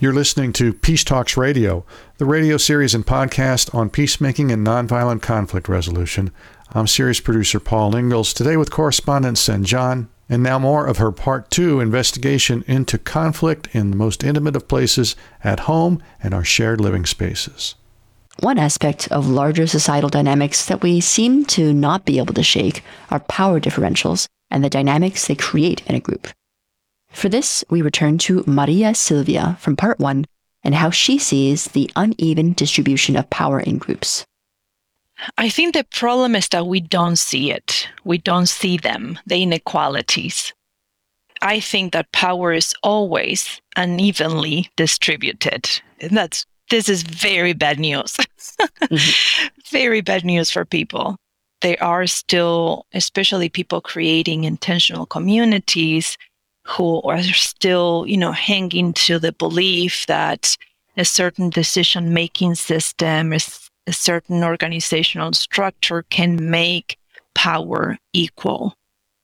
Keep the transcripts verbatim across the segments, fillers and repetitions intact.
You're listening to Peace Talks Radio, the radio series and podcast on peacemaking and nonviolent conflict resolution. I'm series producer Paul Ingalls, today with correspondent Sen John, and now more of her part two investigation into conflict in the most intimate of places, at home and our shared living spaces. One aspect of larger societal dynamics that we seem to not be able to shake are power differentials and the dynamics they create in a group. For this, we return to Maria Silvia from part one and how she sees the uneven distribution of power in groups. I think the problem is that we don't see it. We don't see them, the inequalities. I think that power is always unevenly distributed. And that's this is very bad news. mm-hmm. Very bad news for people. There are still, especially people creating intentional communities, who are still, you know, hanging to the belief that a certain decision-making system, a, a certain organizational structure can make power equal.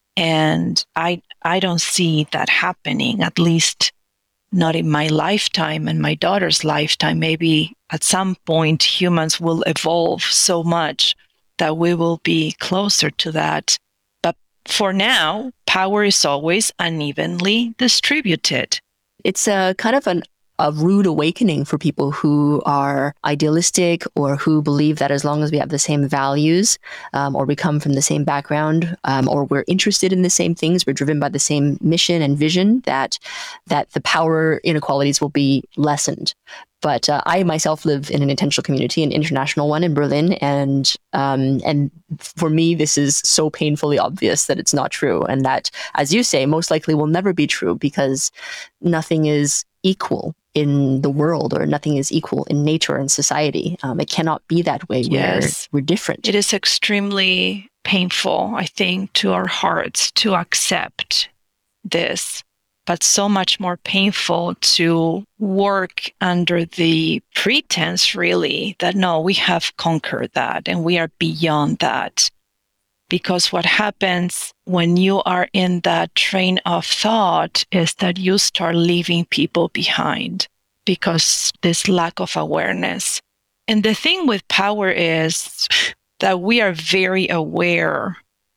And I, I don't see that happening, at least not in my lifetime and my daughter's lifetime. Maybe at some point humans will evolve so much that we will be closer to that. For now, power is always unevenly distributed. It's a kind of an, a rude awakening for people who are idealistic or who believe that as long as we have the same values, um, or we come from the same background, um, or we're interested in the same things, we're driven by the same mission and vision, that that the power inequalities will be lessened. But uh, I myself live in an intentional community, an international one in Berlin, and um, and for me, this is so painfully obvious that it's not true, and that, as you say, most likely will never be true because nothing is equal in the world, or nothing is equal in nature and society. Um, it cannot be that way. Yes. We're, we're different. It is extremely painful, I think, to our hearts to accept this. But so much more painful to work under the pretense, really, that no, we have conquered that and we are beyond that. Because what happens when you are in that train of thought is that you start leaving people behind because this lack of awareness. And the thing with power is that we are very aware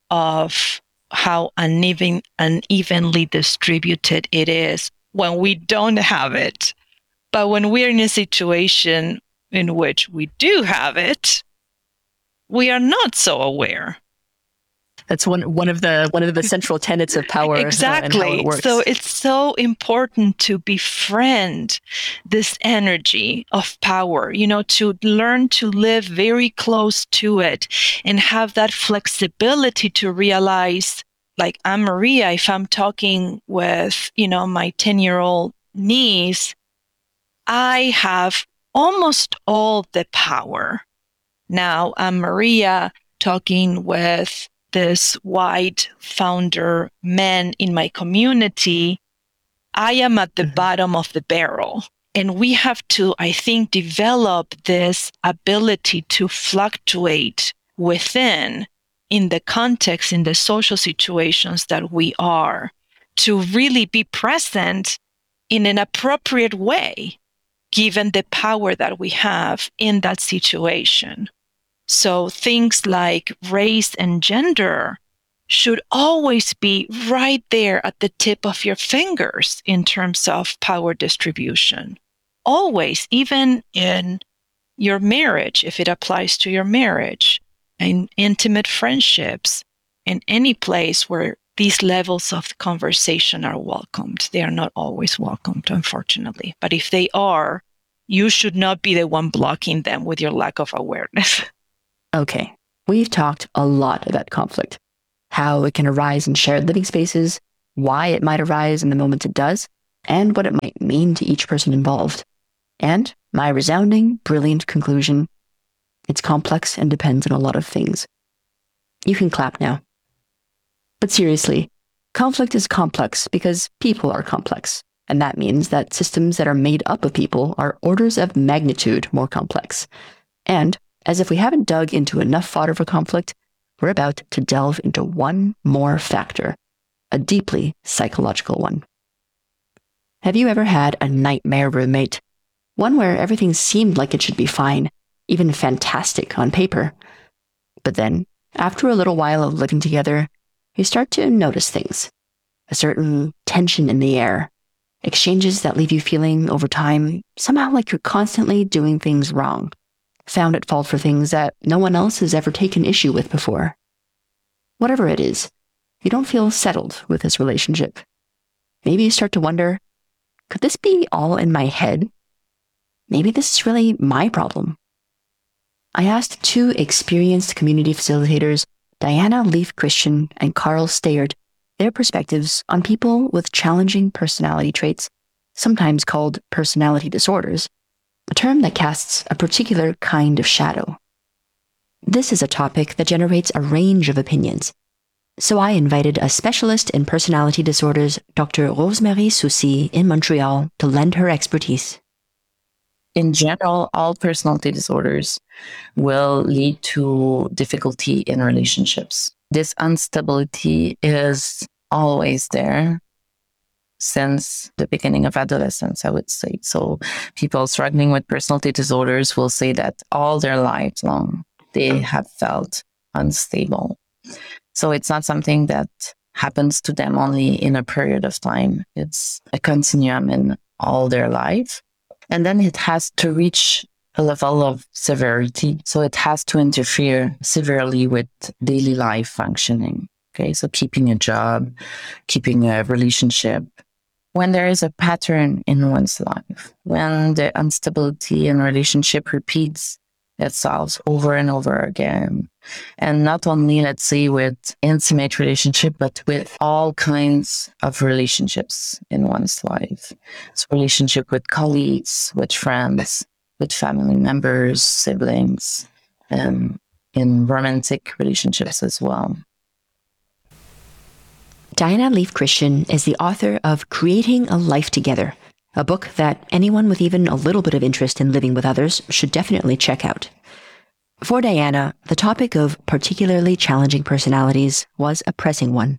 of how uneven, unevenly distributed it is when we don't have it. But when we're in a situation in which we do have it, we are not so aware. That's one one of the one of the central tenets of power. Exactly. Uh, and how it works. So it's so important to befriend this energy of power, you know, to learn to live very close to it and have that flexibility to realize, like I'm Maria, if I'm talking with, you know, my ten-year-old niece, I have almost all the power. Now I'm Maria talking with this white founder man in my community. I am at the mm-hmm. bottom of the barrel. And we have to, I think, develop this ability to fluctuate within in the context, in the social situations that we are, to really be present in an appropriate way, given the power that we have in that situation. So things like race and gender should always be right there at the tip of your fingers in terms of power distribution. Always, even in your marriage, if it applies to your marriage, in intimate friendships, in any place where these levels of conversation are welcomed. They are not always welcomed, unfortunately. But if they are, you should not be the one blocking them with your lack of awareness. Okay, we've talked a lot about conflict, how it can arise in shared living spaces, why it might arise in the moments it does, and what it might mean to each person involved. And my resounding, brilliant conclusion, it's complex and depends on a lot of things. You can clap now. But seriously, conflict is complex because people are complex. And that means that systems that are made up of people are orders of magnitude more complex. And as if we haven't dug into enough fodder for conflict, we're about to delve into one more factor, a deeply psychological one. Have you ever had a nightmare roommate? One where everything seemed like it should be fine, even fantastic on paper. But then, after a little while of living together, you start to notice things. A certain tension in the air. Exchanges that leave you feeling, over time, somehow like you're constantly doing things wrong. Found at fault for things that no one else has ever taken issue with before. Whatever it is, you don't feel settled with this relationship. Maybe you start to wonder, could this be all in my head? Maybe this is really my problem. I asked two experienced community facilitators, Diana Leaf Christian and Carl Stayard, their perspectives on people with challenging personality traits, sometimes called personality disorders, a term that casts a particular kind of shadow. This is a topic that generates a range of opinions. So I invited a specialist in personality disorders, Doctor Rosemarie Soucy in Montreal, to lend her expertise. In general, all personality disorders will lead to difficulty in relationships. This instability is always there since the beginning of adolescence, I would say. So people struggling with personality disorders will say that all their lives long, they have felt unstable. So it's not something that happens to them only in a period of time. It's a continuum in all their life. And then it has to reach a level of severity. So it has to interfere severely with daily life functioning. Okay, so keeping a job, keeping a relationship. When there is a pattern in one's life, when the instability in relationship repeats itself over and over again, and not only, let's say, with intimate relationship, but with all kinds of relationships in one's life. So relationship with colleagues, with friends, with family members, siblings, and in romantic relationships as well. Diana Leaf Christian is the author of Creating a Life Together, a book that anyone with even a little bit of interest in living with others should definitely check out. For Diana, the topic of particularly challenging personalities was a pressing one.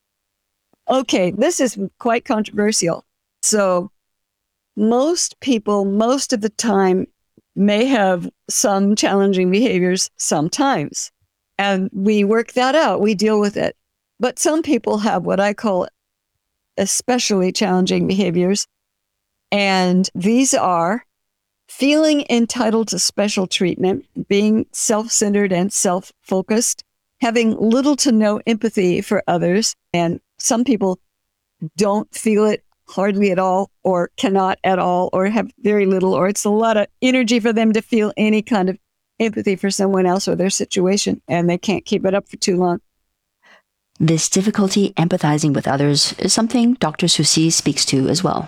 Okay, this is quite controversial. So most people, most of the time, may have some challenging behaviors sometimes. And we work that out. We deal with it. But some people have what I call especially challenging behaviors. And these are feeling entitled to special treatment, being self-centered and self-focused, having little to no empathy for others. And some people don't feel it hardly at all, or cannot at all, or have very little, or it's a lot of energy for them to feel any kind of empathy for someone else or their situation, and they can't keep it up for too long. This difficulty empathizing with others is something Doctor Soucy speaks to as well.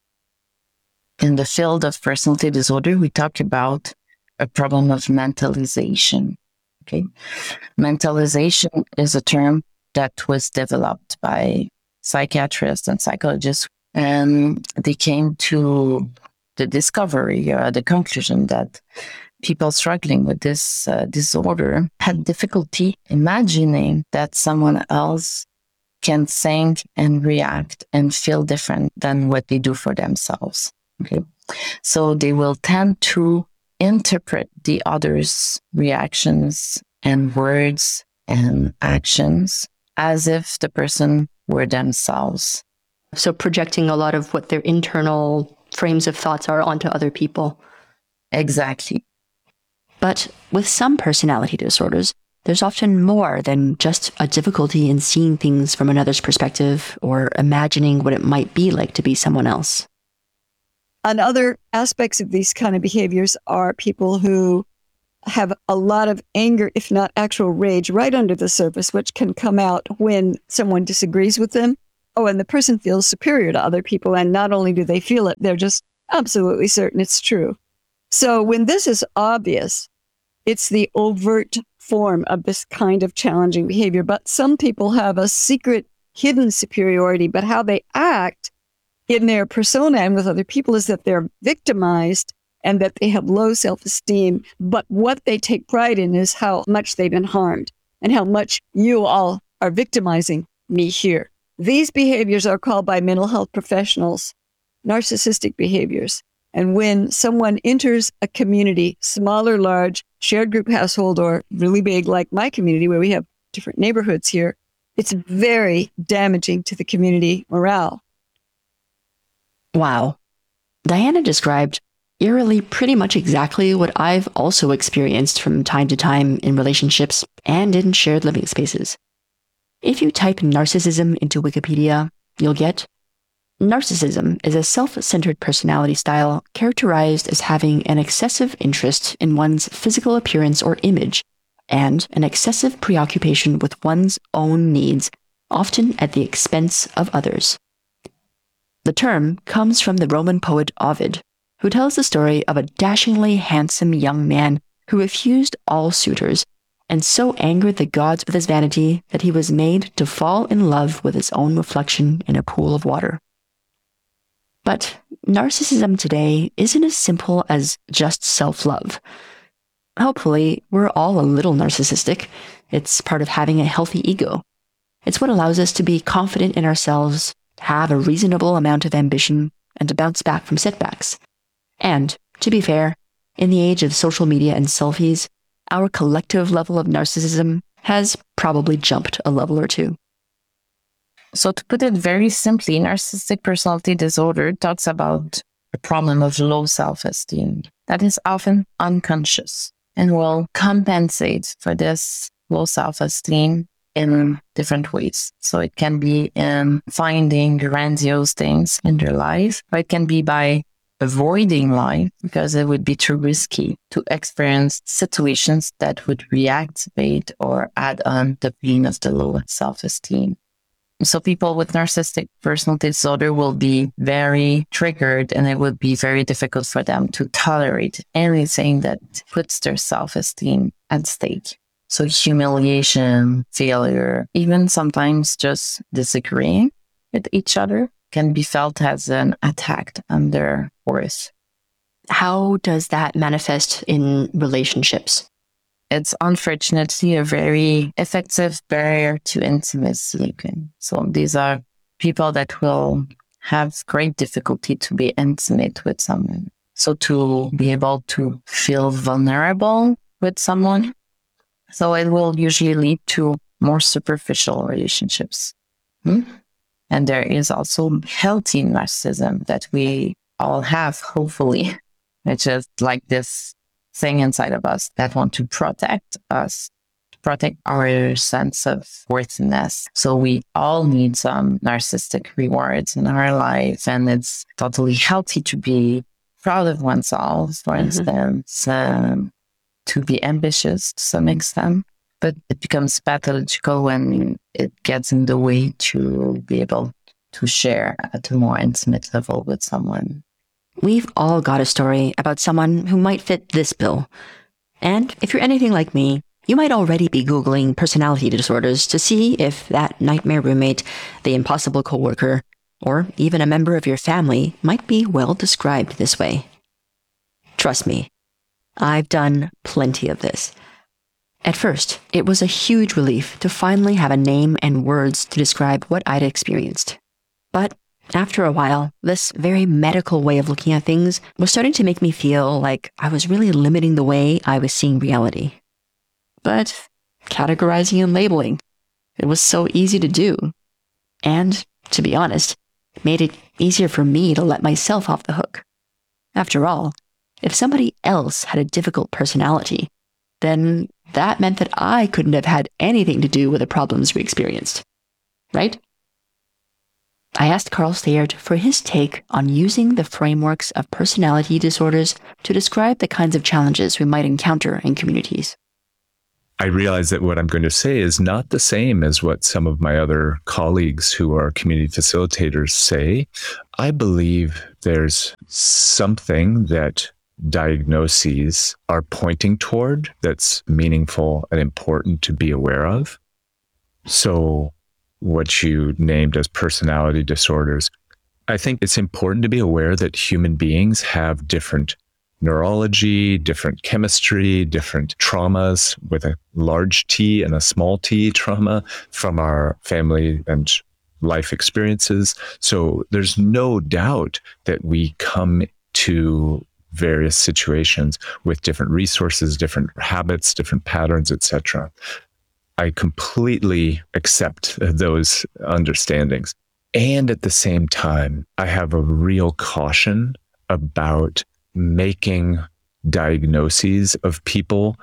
In the field of personality disorder, we talk about a problem of mentalization. Okay, mentalization is a term that was developed by psychiatrists and psychologists, and they came to the discovery, uh, the conclusion that people struggling with this uh, disorder had difficulty imagining that someone else can think and react and feel different than what they do for themselves. Okay, so they will tend to interpret the other's reactions and words and actions as if the person were themselves. So projecting a lot of what their internal frames of thoughts are onto other people. Exactly. But with some personality disorders, there's often more than just a difficulty in seeing things from another's perspective or imagining what it might be like to be someone else. And other aspects of these kind of behaviors are people who have a lot of anger, if not actual rage, right under the surface, which can come out when someone disagrees with them. Oh, and the person feels superior to other people. And not only do they feel it, they're just absolutely certain it's true. So when this is obvious, it's the overt form of this kind of challenging behavior. But some people have a secret hidden superiority, but how they act in their persona and with other people is that they're victimized and that they have low self-esteem. But what they take pride in is how much they've been harmed and how much you all are victimizing me here. These behaviors are called by mental health professionals narcissistic behaviors. And when someone enters a community, small or large, shared group household, or really big, like my community, where we have different neighborhoods here, it's very damaging to the community morale. Wow. Diana described eerily pretty much exactly what I've also experienced from time to time in relationships and in shared living spaces. If you type narcissism into Wikipedia, you'll get narcissism is a self-centered personality style characterized as having an excessive interest in one's physical appearance or image and an excessive preoccupation with one's own needs, often at the expense of others. The term comes from the Roman poet Ovid, who tells the story of a dashingly handsome young man who refused all suitors and so angered the gods with his vanity that he was made to fall in love with his own reflection in a pool of water. But narcissism today isn't as simple as just self-love. Hopefully, we're all a little narcissistic. It's part of having a healthy ego. It's what allows us to be confident in ourselves, have a reasonable amount of ambition, and to bounce back from setbacks. And, to be fair, in the age of social media and selfies, our collective level of narcissism has probably jumped a level or two. So to put it very simply, narcissistic personality disorder talks about a problem of low self-esteem that is often unconscious and will compensate for this low self-esteem in different ways. So it can be in finding grandiose things in their life, or it can be by avoiding life because it would be too risky to experience situations that would reactivate or add on the pain of the low self-esteem. So people with narcissistic personality disorder will be very triggered, and it would be very difficult for them to tolerate anything that puts their self-esteem at stake. So humiliation, failure, even sometimes just disagreeing with each other can be felt as an attack on their worth. How does that manifest in relationships? It's unfortunately a very effective barrier to intimacy. So these are people that will have great difficulty to be intimate with someone. So to be able to feel vulnerable with someone. So it will usually lead to more superficial relationships. Hmm? And there is also healthy narcissism that we all have, hopefully, which is like this thing inside of us that want to protect us, to protect our sense of worthiness. So we all need some narcissistic rewards in our life, and it's totally healthy to be proud of oneself, for mm-hmm. instance, um, to be ambitious to some extent. But it becomes pathological when it gets in the way to be able to share at a more intimate level with someone. We've all got a story about someone who might fit this bill. And if you're anything like me, you might already be Googling personality disorders to see if that nightmare roommate, the impossible coworker, or even a member of your family might be well described this way. Trust me, I've done plenty of this. At first, it was a huge relief to finally have a name and words to describe what I'd experienced. But after a while, this very medical way of looking at things was starting to make me feel like I was really limiting the way I was seeing reality. But categorizing and labeling, it was so easy to do. And, to be honest, it made it easier for me to let myself off the hook. After all, if somebody else had a difficult personality, then that meant that I couldn't have had anything to do with the problems we experienced. Right? I asked Carl Stayard for his take on using the frameworks of personality disorders to describe the kinds of challenges we might encounter in communities. I realize that what I'm going to say is not the same as what some of my other colleagues who are community facilitators say. I believe there's something that diagnoses are pointing toward that's meaningful and important to be aware of. So what you named as personality disorders, I think it's important to be aware that human beings have different neurology, different chemistry, different traumas with a large T and a small t trauma from our family and life experiences. So there's no doubt that we come to various situations with different resources, different habits, different patterns, et cetera. I completely accept those understandings. And at the same time, I have a real caution about making diagnoses of people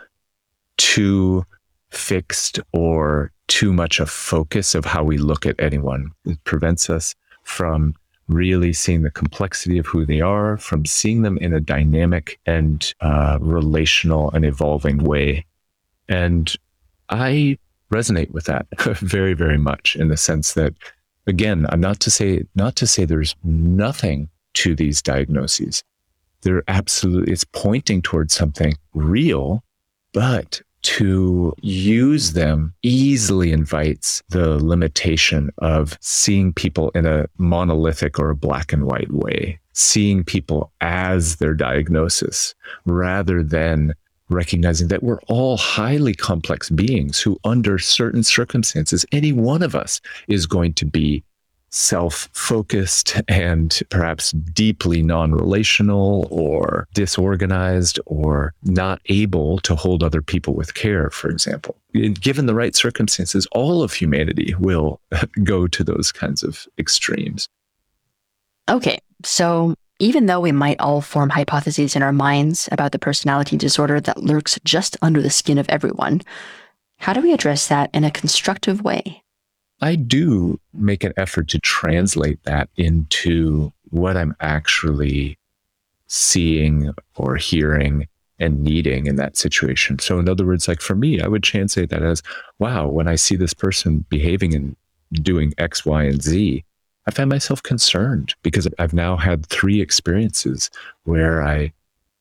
too fixed or too much a focus of how we look at anyone. It prevents us from really seeing the complexity of who they are, from seeing them in a dynamic and uh, relational and evolving way. And I resonate with that very, very much, in the sense that, again, I'm not to say not to say there's nothing to these diagnoses. They're absolutely, it's pointing towards something real, but to use them easily invites the limitation of seeing people in a monolithic or a black and white way, seeing people as their diagnosis, rather than recognizing that we're all highly complex beings who, under certain circumstances, any one of us is going to be self-focused and perhaps deeply non-relational or disorganized or not able to hold other people with care, for example. Given the right circumstances, all of humanity will go to those kinds of extremes. Okay, so even though we might all form hypotheses in our minds about the personality disorder that lurks just under the skin of everyone, how do we address that in a constructive way? I do make an effort to translate that into what I'm actually seeing or hearing and needing in that situation. So in other words, like for me, I would translate that as, wow, when I see this person behaving and doing X, Y, and Z, I find myself concerned, because I've now had three experiences where I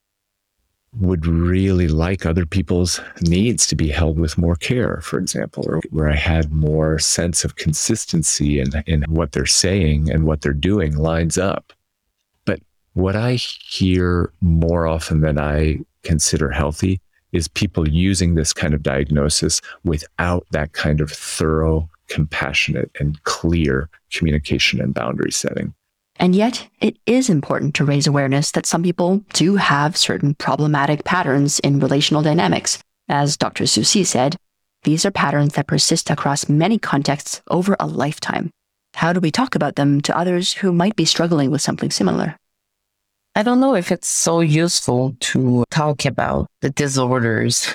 would really like other people's needs to be held with more care, for example, or where I had more sense of consistency in, in what they're saying and what they're doing lines up. But what I hear more often than I consider healthy is people using this kind of diagnosis without that kind of thorough, compassionate, and clear communication and boundary setting. And yet, it is important to raise awareness that some people do have certain problematic patterns in relational dynamics. As Doctor Soucy said, these are patterns that persist across many contexts over a lifetime. How do we talk about them to others who might be struggling with something similar? I don't know if it's so useful to talk about the disorders.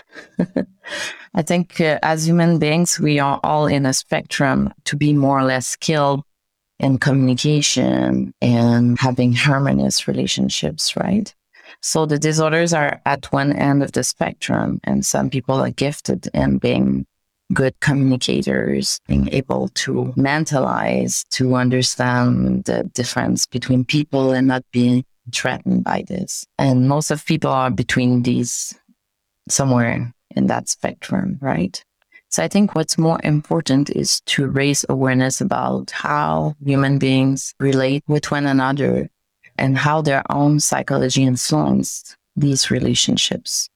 I think uh, as human beings, we are all in a spectrum to be more or less skilled in communication and having harmonious relationships, right? So the disorders are at one end of the spectrum, and some people are gifted in being good communicators, being able to mentalize, to understand the difference between people and not being threatened by this. And most of people are between these, somewhere in that spectrum, right? So I think what's more important is to raise awareness about how human beings relate with one another and how their own psychology influences these relationships.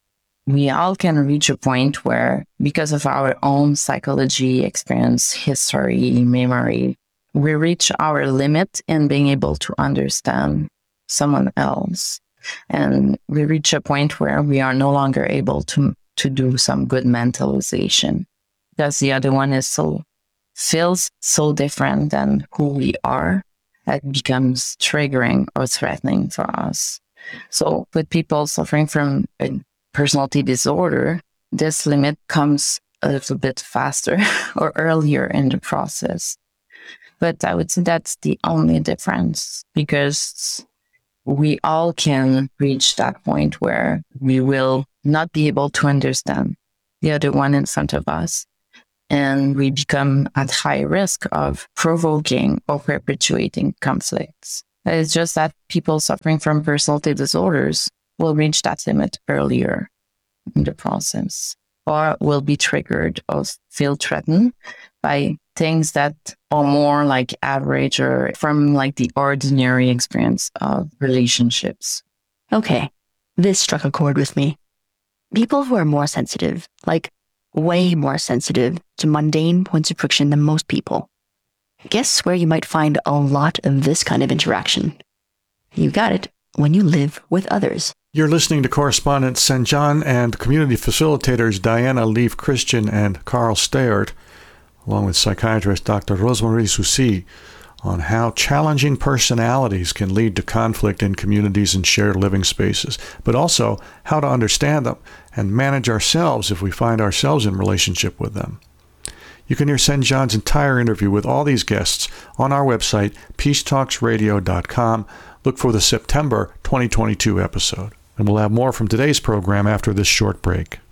We all can reach a point where, because of our own psychology, experience, history, memory, we reach our limit in being able to understand someone else. And we reach a point where we are no longer able to to do some good mentalization, because the other one is so, feels so different than who we are, that becomes triggering or threatening for us. So with people suffering from a personality disorder, this limit comes a little bit faster or earlier in the process. But I would say that's the only difference, because we all can reach that point where we will not be able to understand the other one in front of us. And we become at high risk of provoking or perpetuating conflicts. It's just that people suffering from personality disorders will reach that limit earlier in the process, or will be triggered or feel threatened by things that are more like average or from like the ordinary experience of relationships. Okay, this struck a chord with me. People who are more sensitive, like way more sensitive to mundane points of friction than most people, Guess where you might find a lot of this kind of interaction? You got it, when you live with others. You're listening to Correspondent Saint John and community facilitators Diana Leaf Christian and Carl Stayert, along with psychiatrist Doctor Rosemarie Soucy, on how challenging personalities can lead to conflict in communities and shared living spaces, but also how to understand them and manage ourselves if we find ourselves in relationship with them. You can hear Saint John's entire interview with all these guests on our website, peace talks radio dot com. Look for the September twenty twenty-two episode. And we'll have more from today's program after this short break.